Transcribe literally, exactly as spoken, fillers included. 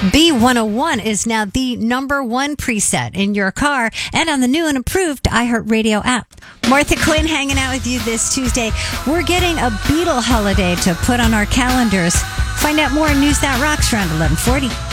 B one oh one is now the number one preset in your car and on the new and improved iHeartRadio app. Martha Quinn hanging out with you this Tuesday. We're getting a Beatle holiday to put on our calendars. Find out more in News That Rocks around eleven forty.